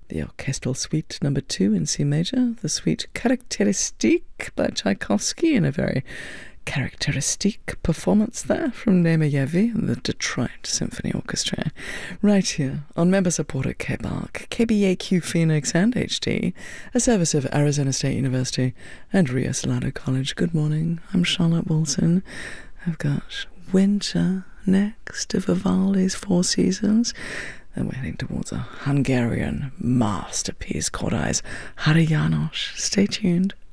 The Orchestral Suite Number 2 in C major, the Suite Charakteristik by Tchaikovsky, in a very characteristic performance there from Nemeyevi and the Detroit Symphony Orchestra, right here on member-supported KBARC, KBAQ Phoenix and HD, a service of Arizona State University and Rio Salado College. Good morning, I'm Charlotte Wilson. I've got Winter next of Vivaldi's Four Seasons, and we're heading towards a Hungarian masterpiece called Hari János. Stay tuned.